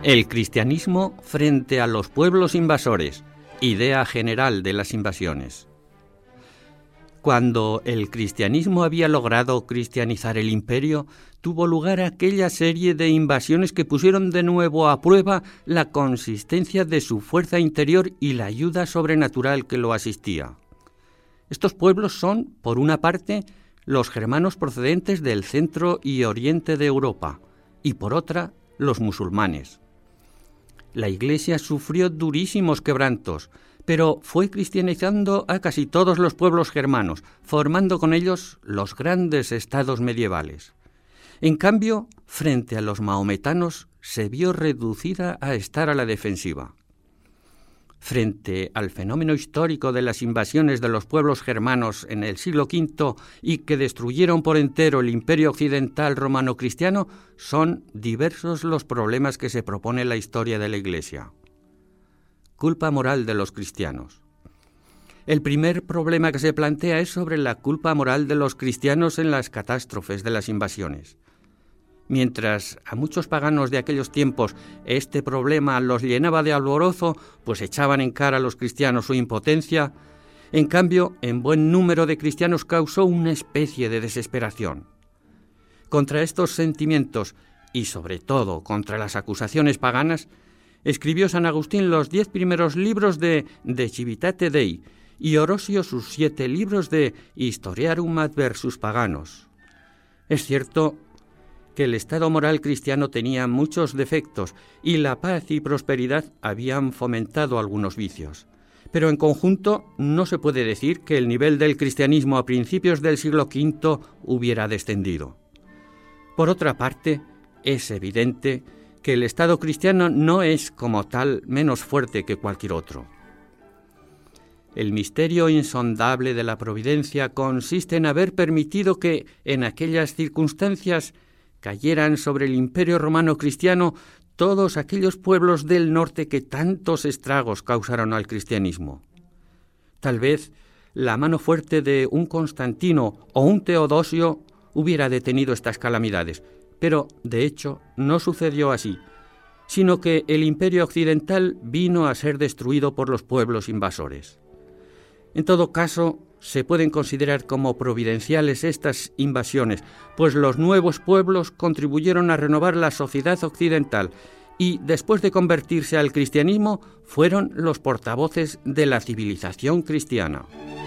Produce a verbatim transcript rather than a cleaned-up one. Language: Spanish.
El cristianismo frente a los pueblos invasores, idea general de las invasiones. Cuando el cristianismo había logrado cristianizar el imperio, tuvo lugar aquella serie de invasiones que pusieron de nuevo a prueba la consistencia de su fuerza interior y la ayuda sobrenatural que lo asistía. Estos pueblos son, por una parte, los germanos procedentes del centro y oriente de Europa, y por otra, los musulmanes. La Iglesia sufrió durísimos quebrantos, pero fue cristianizando a casi todos los pueblos germanos, formando con ellos los grandes estados medievales. En cambio, frente a los maometanos, se vio reducida a estar a la defensiva. Frente al fenómeno histórico de las invasiones de los pueblos germanos en el siglo quinto y que destruyeron por entero el imperio occidental romano-cristiano, son diversos los problemas que se propone la historia de la Iglesia. Culpa moral de los cristianos. El primer problema que se plantea es sobre la culpa moral de los cristianos en las catástrofes de las invasiones. Mientras a muchos paganos de aquellos tiempos este problema los llenaba de alborozo, pues echaban en cara a los cristianos su impotencia, en cambio, en buen número de cristianos causó una especie de desesperación. Contra estos sentimientos, y sobre todo contra las acusaciones paganas, escribió San Agustín los diez primeros libros de De Civitate Dei y Orosio sus siete libros de Historiarum Adversus Paganos. Es cierto que el estado moral cristiano tenía muchos defectos y la paz y prosperidad habían fomentado algunos vicios. Pero en conjunto no se puede decir que el nivel del cristianismo a principios del siglo quinto hubiera descendido. Por otra parte, es evidente que el estado cristiano no es como tal menos fuerte que cualquier otro. El misterio insondable de la providencia consiste en haber permitido que, en aquellas circunstancias, cayeran sobre el imperio romano cristiano todos aquellos pueblos del norte que tantos estragos causaron al cristianismo. Tal vez la mano fuerte de un Constantino o un Teodosio hubiera detenido estas calamidades, pero de hecho no sucedió así, sino que el imperio occidental vino a ser destruido por los pueblos invasores. En todo caso, se pueden considerar como providenciales estas invasiones, pues los nuevos pueblos contribuyeron a renovar la sociedad occidental y, después de convertirse al cristianismo, fueron los portavoces de la civilización cristiana.